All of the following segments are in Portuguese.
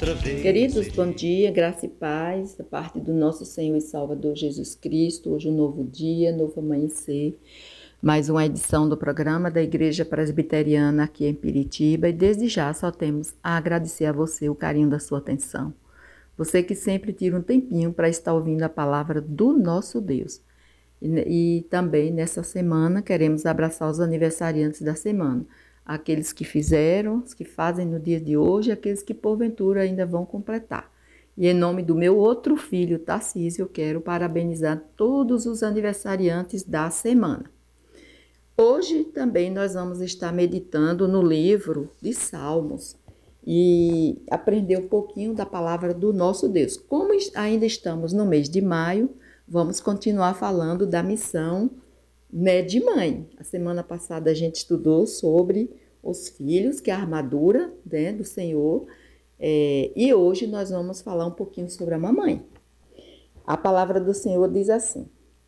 outra vez. Queridos, bom dia, graça e paz da parte do nosso Senhor e Salvador Jesus Cristo. Hoje um novo dia, novo amanhecer. Mais uma edição do programa da Igreja Presbiteriana aqui em Piritiba. E desde já só temos a agradecer a você o carinho da sua atenção. Você que sempre tira um tempinho para estar ouvindo a palavra do nosso Deus. E também nessa semana queremos abraçar os aniversariantes da semana. Aqueles que fizeram, os que fazem no dia de hoje, aqueles que porventura ainda vão completar. E em nome do meu outro filho, Tarcísio, eu quero parabenizar todos os aniversariantes da semana. Hoje também nós vamos estar meditando no livro de Salmos e aprender um pouquinho da palavra do nosso Deus. Como ainda estamos no mês de maio, vamos continuar falando da missão, né, de mãe. A semana passada a gente estudou sobre os filhos, que é a armadura, né, do Senhor, e hoje nós vamos falar um pouquinho sobre a mamãe. A palavra do Senhor diz assim: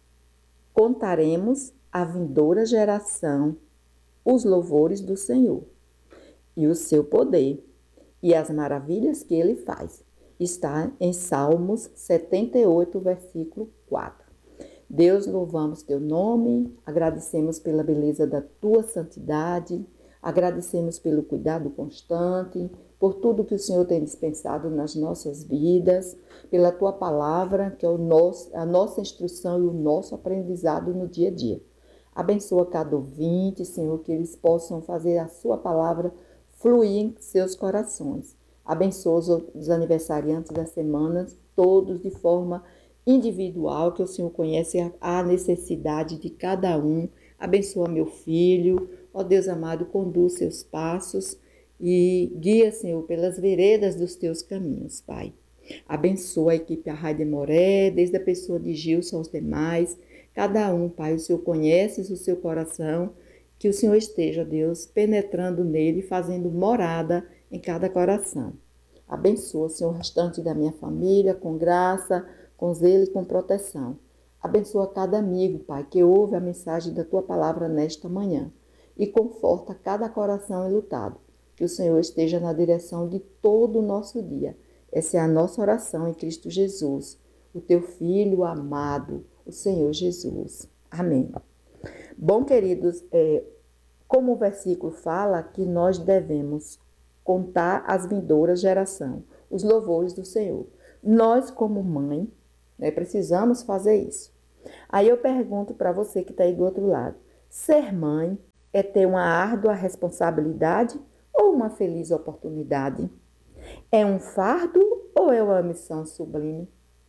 contaremos à vindoura geração os louvores do Senhor e o seu poder e as maravilhas que ele faz. Está em Salmos 78, versículo 4. Deus, louvamos teu nome, agradecemos pela beleza da tua santidade, agradecemos pelo cuidado constante, por tudo que o Senhor tem dispensado nas nossas vidas, pela tua palavra, que é a nossa instrução e o nosso aprendizado no dia a dia. Abençoa cada ouvinte, Senhor, que eles possam fazer a sua palavra fluir em seus corações. Abençoa os aniversariantes da semana, todos de forma individual, que o Senhor conhece a necessidade de cada um. Abençoa meu filho, ó Deus amado, conduz seus passos e guia, Senhor, pelas veredas dos teus caminhos, Pai. Abençoa a equipe Arraia de Moré, desde a pessoa de Gilson aos demais, cada um, Pai, o Senhor conhece o seu coração, que o Senhor esteja, Deus, penetrando nele, fazendo morada em cada coração. Abençoa, Senhor, o restante da minha família, com graça, com zelo e com proteção. Abençoa cada amigo, Pai, que ouve a mensagem da Tua palavra nesta manhã e conforta cada coração enlutado. Que o Senhor esteja na direção de todo o nosso dia. Essa é a nossa oração em Cristo Jesus, o Teu Filho amado, o Senhor Jesus. Amém. Bom, queridos, como o versículo fala que nós devemos contar as vindouras geração, os louvores do Senhor. Nós, como mãe, precisamos fazer isso. Aí eu pergunto para você que está aí do outro lado: ser mãe é ter uma árdua responsabilidade ou uma feliz oportunidade? É um fardo ou é uma missão sublime?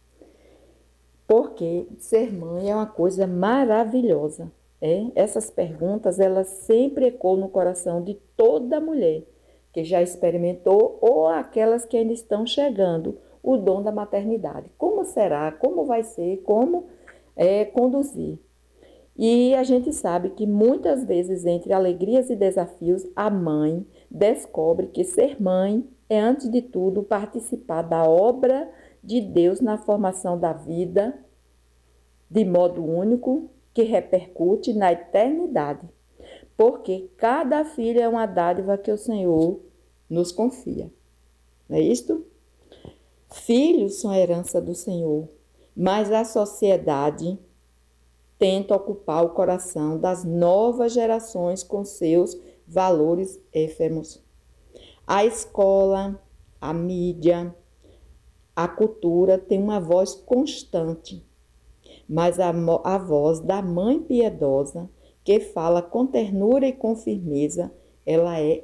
Porque ser mãe é uma coisa maravilhosa. Essas perguntas, elas sempre ecoam no coração de toda mulher que já experimentou ou aquelas que ainda estão chegando o dom da maternidade. Como será? Como vai ser? Como conduzir? E a gente sabe que muitas vezes, entre alegrias e desafios, a mãe descobre que ser mãe é, antes de tudo, participar da obra de Deus na formação da vida de modo único, que repercute na eternidade. Porque cada filho é uma dádiva que o Senhor nos confia. Não é isto? Filhos são a herança do Senhor, mas a sociedade tenta ocupar o coração das novas gerações com seus valores efêmeros. A escola, a mídia, a cultura tem uma voz constante, mas a voz da mãe piedosa, que fala com ternura e com firmeza, ela é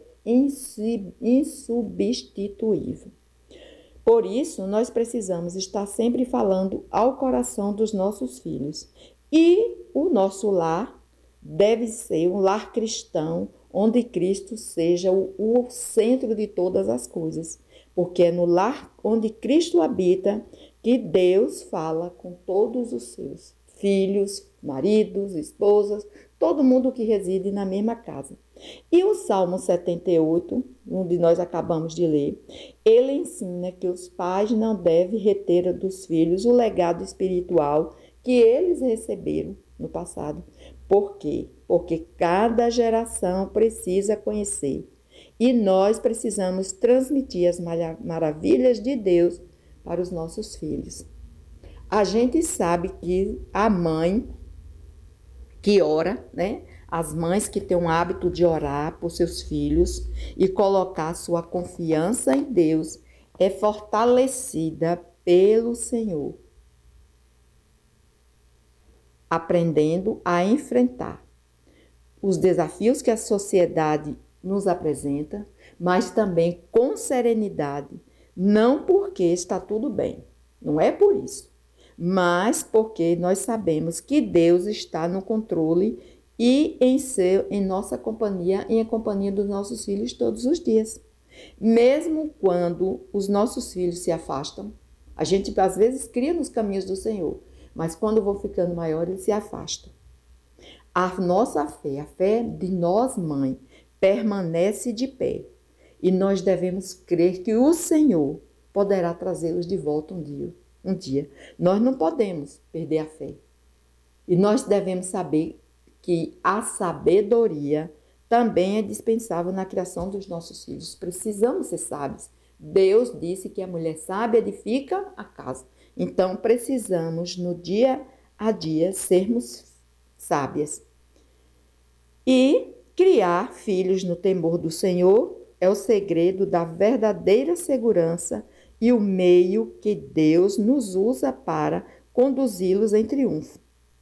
insubstituível. Por isso, nós precisamos estar sempre falando ao coração dos nossos filhos. E o nosso lar deve ser um lar cristão, onde Cristo seja o centro de todas as coisas. Porque é no lar onde Cristo habita que Deus fala com todos os seus filhos, maridos, esposas, todo mundo que reside na mesma casa. E o Salmo 78, onde nós acabamos de ler, ele ensina que os pais não devem reter dos filhos o legado espiritual que eles receberam no passado. Por quê? Porque cada geração precisa conhecer E nós precisamos transmitir as maravilhas de Deus para os nossos filhos. A gente sabe que a mãe que ora, né? As mães que têm um hábito de orar por seus filhos e colocar sua confiança em Deus é fortalecida pelo Senhor, aprendendo a enfrentar os desafios que a sociedade nos apresenta, mas também com serenidade, não porque está tudo bem, não é por isso, mas porque nós sabemos que Deus está no controle e em nossa companhia e em companhia dos nossos filhos todos os dias. Mesmo quando os nossos filhos se afastam, a gente às vezes cria nos caminhos do Senhor, mas quando vão ficando maiores, eles se afastam. A nossa fé, a fé de nós, mãe, permanece de pé. E nós devemos crer que o Senhor poderá trazê-los de volta um dia. Nós não podemos perder a fé. E nós devemos saber que a sabedoria também é dispensável na criação dos nossos filhos. Precisamos ser sábios. Deus disse que a mulher sábia edifica a casa. Então, precisamos, no dia a dia, sermos sábias. E criar filhos no temor do Senhor é o segredo da verdadeira segurança e o meio que Deus nos usa para conduzi-los em triunfo.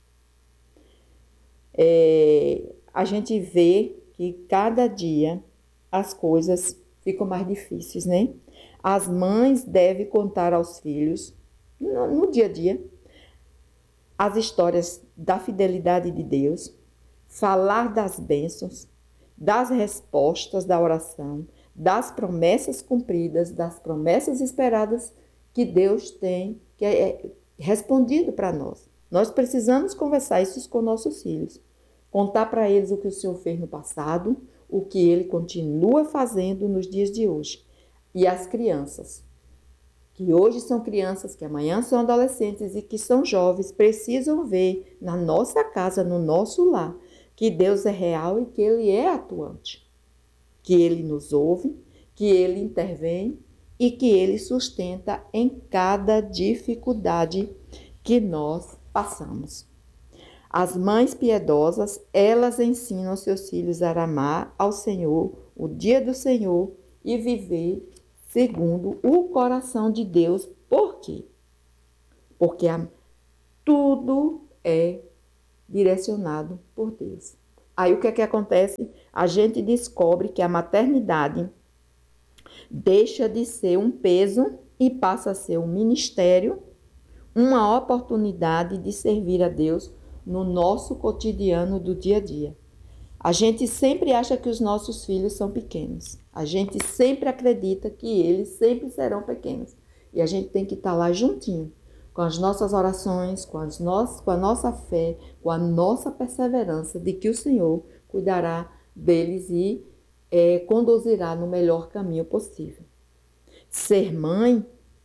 A gente vê que cada dia as coisas ficam mais difíceis, né? As mães devem contar aos filhos, no dia a dia, as histórias da fidelidade de Deus, falar das bênçãos, das respostas da oração, das promessas cumpridas, das promessas esperadas que Deus tem respondido para nós. Nós precisamos conversar isso com nossos filhos, contar para eles o que o Senhor fez no passado, o que Ele continua fazendo nos dias de hoje. E as crianças, que hoje são crianças, que amanhã são adolescentes e que são jovens, precisam ver na nossa casa, no nosso lar, que Deus é real e que Ele é atuante, que Ele nos ouve, que Ele intervém e que Ele sustenta em cada dificuldade que nós passamos. As mães piedosas, elas ensinam seus filhos a amar ao Senhor, o dia do Senhor e viver segundo o coração de Deus. Por quê? Porque tudo é direcionado por Deus. Aí o que é que acontece? A gente descobre que a maternidade deixa de ser um peso e passa a ser um ministério, uma oportunidade de servir a Deus no nosso cotidiano do dia a dia. A gente sempre acha que os nossos filhos são pequenos. A gente sempre acredita que eles sempre serão pequenos. E a gente tem que estar lá juntinho, com as nossas orações, com a nossa fé, com a nossa perseverança de que o Senhor cuidará deles e conduzirá no melhor caminho possível. Ser mãe,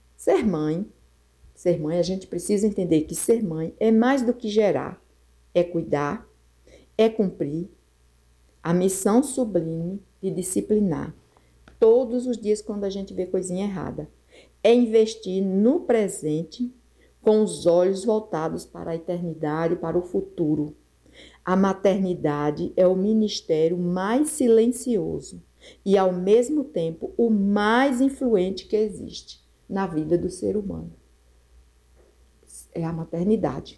a gente precisa entender que ser mãe é mais do que gerar, é cuidar, é cumprir a missão sublime de disciplinar todos os dias quando a gente vê coisinha errada. É investir no presente com os olhos voltados para a eternidade, para o futuro. A maternidade é o ministério mais silencioso e, ao mesmo tempo, o mais influente que existe na vida do ser humano. É a maternidade.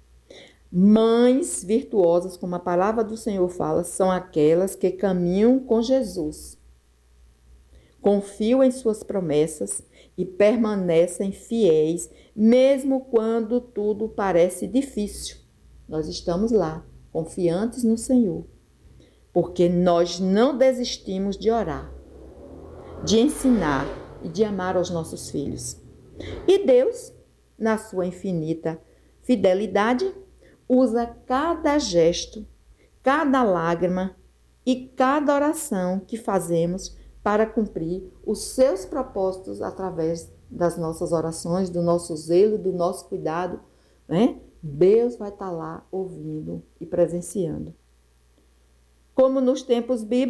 Mães virtuosas, como a palavra do Senhor fala, são aquelas que caminham com Jesus, confiam em suas promessas e permanecem fiéis, mesmo quando tudo parece difícil. Nós estamos lá, confiantes no Senhor, porque nós não desistimos de orar, de ensinar e de amar aos nossos filhos. E Deus, na sua infinita fidelidade, usa cada gesto, cada lágrima e cada oração que fazemos para cumprir os seus propósitos através das nossas orações, do nosso zelo, do nosso cuidado, né? Deus vai estar lá ouvindo e presenciando. Como nos tempos bíblicos,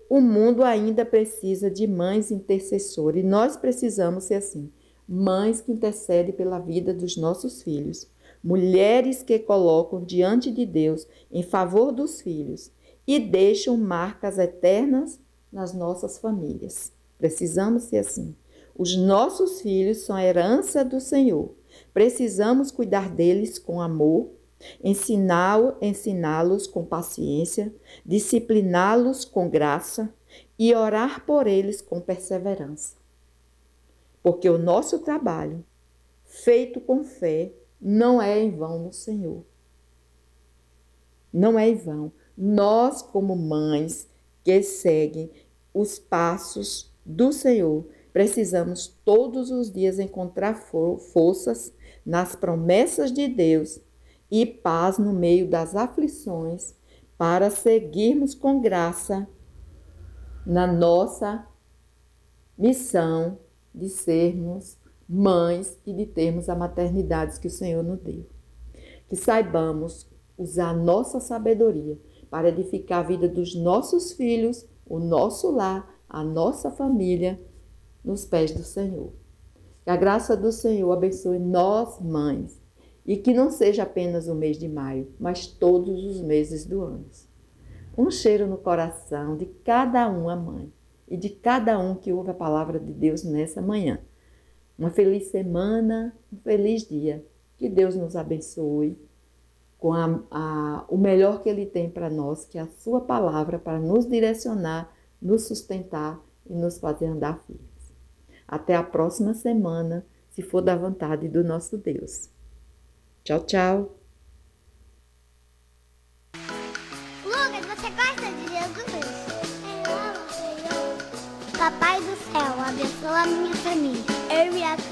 o mundo ainda precisa de mães intercessoras e nós precisamos ser assim. Mães que intercedem pela vida dos nossos filhos. Mulheres que colocam diante de Deus em favor dos filhos e deixam marcas eternas nas nossas famílias. Precisamos ser assim. Os nossos filhos são a herança do Senhor. Precisamos cuidar deles com amor, ensiná-los com paciência, discipliná-los com graça e orar por eles com perseverança. Porque o nosso trabalho, feito com fé, não é em vão no Senhor. Não é em vão. Nós, como mães que seguem os passos do Senhor, precisamos todos os dias encontrar forças nas promessas de Deus e paz no meio das aflições para seguirmos com graça na nossa missão de sermos mães e de termos a maternidade que o Senhor nos deu. Que saibamos usar a nossa sabedoria para edificar a vida dos nossos filhos, o nosso lar, a nossa família, nos pés do Senhor. Que a graça do Senhor abençoe nós, mães, e que não seja apenas o mês de maio, mas todos os meses do ano. Um cheiro no coração de cada uma mãe e de cada um que ouve a palavra de Deus nessa manhã. Uma feliz semana, um feliz dia. Que Deus nos abençoe com o melhor que Ele tem para nós, que é a sua palavra, para nos direcionar, nos sustentar e nos fazer andar firmes. Até a próxima semana, se for da vontade do nosso Deus. Tchau, tchau. Lucas, você gosta de Jesus? Eu amo. Papai do céu, abençoa a minha família.